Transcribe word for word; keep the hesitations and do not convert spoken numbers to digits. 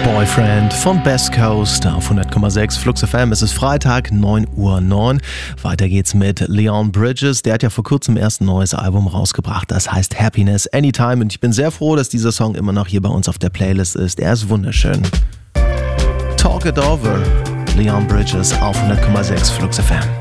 Boyfriend von Best Coast auf hundert Komma sechs Flux F M. Es ist Freitag, neun Uhr neun. Weiter geht's mit Leon Bridges. Der hat ja vor kurzem erst ein neues Album rausgebracht. Das heißt Happiness Anytime. Und ich bin sehr froh, dass dieser Song immer noch hier bei uns auf der Playlist ist. Er ist wunderschön. Talk It Over. Leon Bridges auf hundert Komma sechs Flux F M.